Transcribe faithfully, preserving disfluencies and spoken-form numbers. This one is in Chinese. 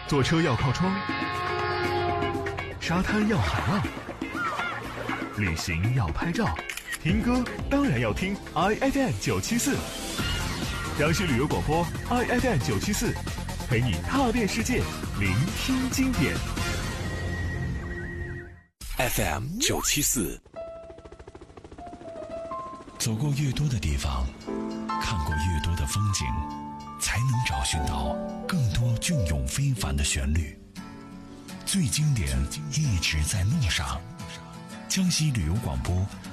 坐车要靠窗，沙滩要海浪，旅行要拍照，听歌当然要听 I F M 九七四，央视旅游广播 I F M 九七四，陪你踏遍世界，聆听经典。 F M 九七四，走过越多的地方，看过越多的风景，才能找寻到更多隽永非凡的旋律。最经典一直在路上。江西旅游广播